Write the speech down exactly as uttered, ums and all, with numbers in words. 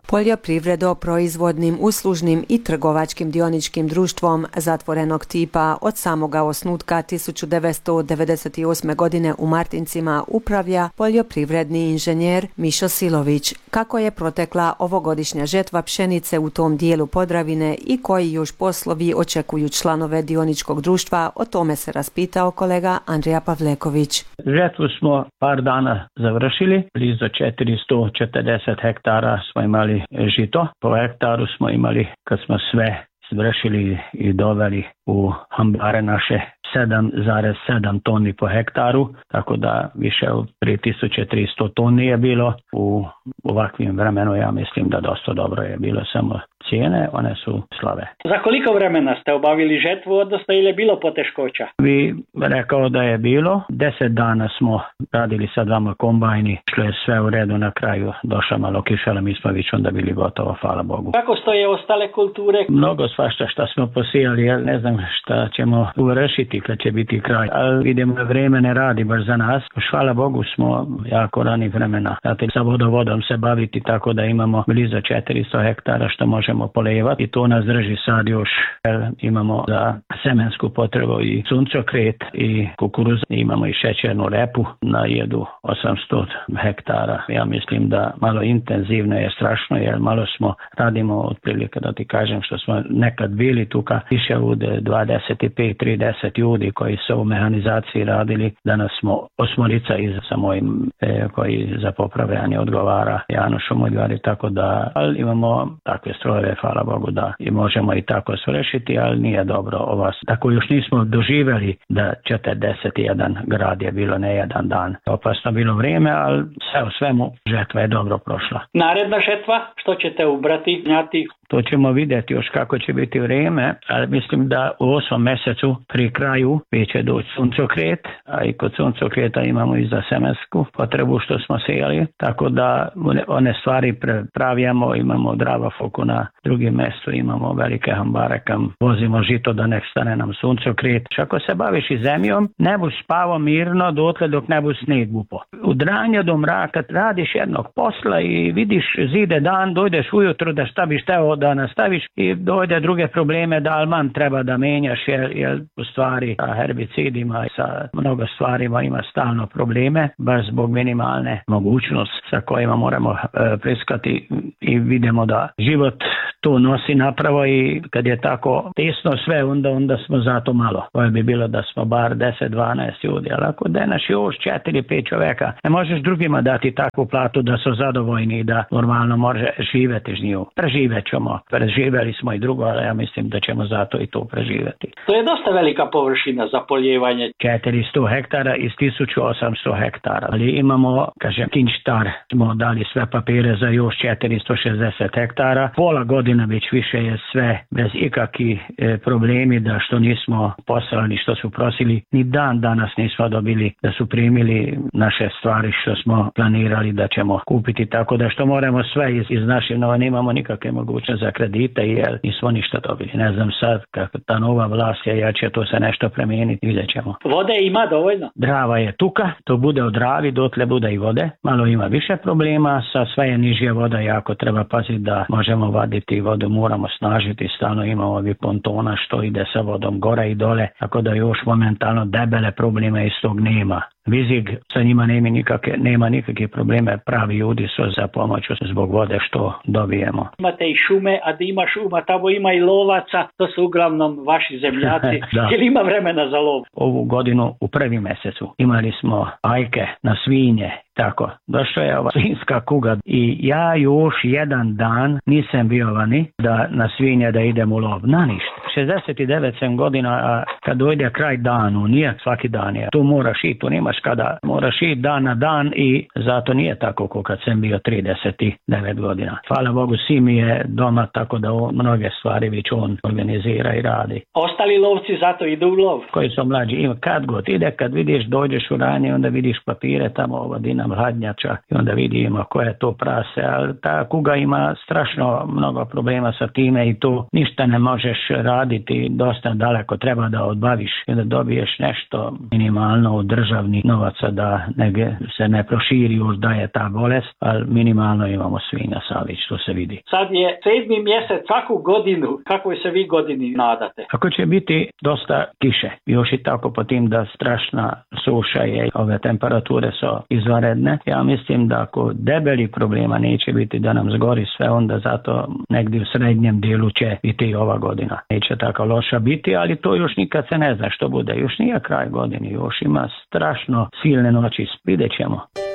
Poljoprivredno-proizvodnim, uslužnim i trgovačkim dioničkim društvom zatvorenog tipa od samoga osnutka tisuću devetsto devedeset osme. godine u Martincima upravlja poljoprivredni inženjer Mišo Silović. Kako je protekla ovogodišnja žetva pšenice u tom dijelu Podravine i koji još poslovi očekuju članove dioničkog društva, o tome se raspitao kolega Andrija Pavleković. Žetvu smo par dana završili, blizu četiristo četrdeset hektara smo imali žito. Po hektaru smo imali, kad smo sve završili i doveli u ambare naše, sedam zarez sedam toni po hektaru, tako da više od tri tisuće tristo toni je bilo. U ovakvim vremenu ja mislim da dosta dobro je bilo, samo cijene, one su slave. Za koliko vremena ste obavili žetvu, odnosno ili je bilo poteškoća? Vi rekao da je bilo. Deset dana smo radili sa dvama kombajni, što je sve u redu, na kraju došla malo kiša, ali mi smo već onda bili gotovo, hvala Bogu. Kako stoje ostale kulture? Mnogo svašta što smo posijali, ja ne znam šta ćemo uvršiti kad će biti kraj, ali vidimo da vrijeme ne radi baš za nas. Hvala Bogu smo jako rani vremena, znate, sa vodovodom se baviti, tako da imamo blizu četiristo hektara što možemo polevati i to nas drži sad još. Imamo za semensku potrebu i suncokret i kukuruz, imamo i šećernu repu na jedu osamsto hektara. Ja mislim da malo intenzivno je strašno, jer malo smo radimo otprilike, da ti kažem, što smo nekad bili tuka više od dvadeset pet trideset ljudi koji su u mehanizaciji radili. Danas smo osmorica iz sa mojim e, koji za popravljanje odgovara Janošu Mudvari, tako da ali imamo takve strojeve, hvala Bogu, da i možemo i tako svršiti, ali nije dobro ovo. Tako još nismo doživjeli da četrdeset jedan grad je bilo ne jedan dan. Opasno bilo vrijeme, ali sve u svemu žetva je dobro prošla. Naredna žetva, što ćete ubrati, njati? To ćemo vidjeti još kako će biti vrijeme, ali mislim da u osmom mjesecu pri kraju će doći suncokret, a i kod suncokreta imamo i za semensku potrebu što smo sejali, tako da one stvari pravijamo, imamo Drava Foku na drugim mjestu, imamo velike hambare kam vozimo žito da nek stane nam suncokret. Ako se baviš i zemljom, ne buš spavo mirno dotle dok ne buš snijeg bupo. U dranje do mraka radiš jednog posla i vidiš zide dan, dojdeš ujutro da staviš teo da nastaviš i dojde druge probleme da alman treba da menjaš, jer, jer u stvari sa herbicidima i sa mnogo stvarima ima stalno probleme, baš zbog minimalne mogućnosti sa kojima moramo e, priskati i vidimo da život to nosi napravo i kad je tako tesno sve, onda, onda smo zato malo. Koje bi bilo da smo bar deset dvanaest ljudi, ali ako danas još četiri pet čovjeka, ne možeš drugima dati takvu platu da su zadovoljni i da normalno može živjeti z nju. Preživjet ćemo. Preživjeli smo i drugo, ali ja mislim da ćemo zato i to preživjeti. To je dosta velika površina za poljevanje. četiristo hektara iz tisuću osamsto hektara. Ali imamo, kažem, kinčtar, smo dali sve papire za još četiristo šezdeset hektara. Pola godina već više je sve bez ikakvih e, problemi da što nismo poslali, što su prosili. Ni dan danas nismo dobili da su primili naše stvari što smo planirali da ćemo kupiti. Tako da što moramo sve iz, iz naših nova, nemamo nikakve mogućnosti za kredite jer nismo ništa dobili. Ne znam sad kako ta nova vlast je, ja će to se nešto promijeniti, vidjet ćemo. Vode ima dovoljno? Drava je tuka, to bude od Dravi, dotle bude i vode. Malo ima više problema, sa sve je nižje voda, jako treba paziti da možemo vaditi vodu, moramo snažiti, stalno imamo ovi pontona što ide sa vodom gore i dole, tako da još momentalno debele probleme iz tog nema. Vizig, sa njima nema nikakve, nema nikakve probleme, pravi ljudi su za pomoć zbog vode što dobijemo. Imate i šume, a da ima šuma, tamo ima i lovaca, to su uglavnom vaši zemljaci. Jer ima vremena za lov? Ovu godinu u prvi mjesecu imali smo ajke na svinje, tako, došla je ova svinjska kuga i ja još jedan dan nisam bio vani da na svinje da idem u lov, na ništa. šezdeset devet sam godina, a kad dojde kraj danu, nije svaki dan je, tu moraš i tu nemaš kada, moraš i dan na dan i zato nije tako kao kad sam bio trideset devet godina. Hvala Bogu, sin mi je doma, tako da on, mnoge stvari već on organizira i radi. Ostali lovci zato idu u lov? Koji su mlađi, ima kad god ide, kad vidiš, dođeš u ranje, onda vidiš papire tamo, ova dinam nam hladnjača i onda vidimo koje je to prase, ali ta kuga ima strašno mnogo problema sa time i to ništa ne možeš raditi, dosta daleko treba da odbaviš i da dobiješ nešto minimalno od državnih novaca da ne, se ne proširi još da je ta bolest, ali minimalno imamo svinja sali, što se vidi. Sad je sedmi mjesec, svaku godinu, kako se vi godini nadate? Ako će biti dosta kiše, još i tako po tim da strašna suša je, ove temperature su izvanredne, ja mislim da ako debeli problema neće biti da nam zgori sve, onda zato negdje u srednjem dijelu će biti ova godina. Neće tako loša biti, ali to još nikad se ne zna što bude. Još nije kraj godine, još ima strašno silne noći, vidjet ćemo.